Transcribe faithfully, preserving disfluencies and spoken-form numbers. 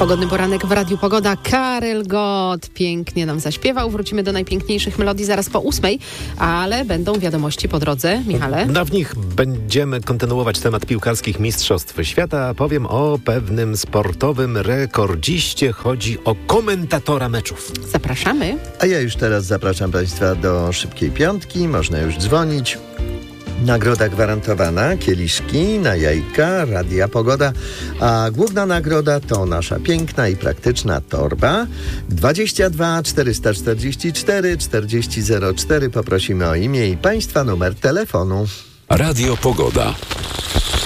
Pogodny poranek w Radiu Pogoda. Karel Gott pięknie nam zaśpiewał. Wrócimy do najpiękniejszych melodii zaraz po ósmej, ale będą wiadomości po drodze. Michale? No, w nich będziemy kontynuować temat piłkarskich mistrzostw świata. Powiem o pewnym sportowym rekordziście. Chodzi o komentatora meczów. Zapraszamy. A ja już teraz zapraszam Państwa do szybkiej piątki. Można już dzwonić. Nagroda gwarantowana, kieliszki na jajka, Radia Pogoda, a główna nagroda to nasza piękna i praktyczna torba. dwadzieścia dwa czterysta czterdzieści cztery czterdzieści zero cztery. Poprosimy o imię i Państwa numer telefonu. Radio Pogoda.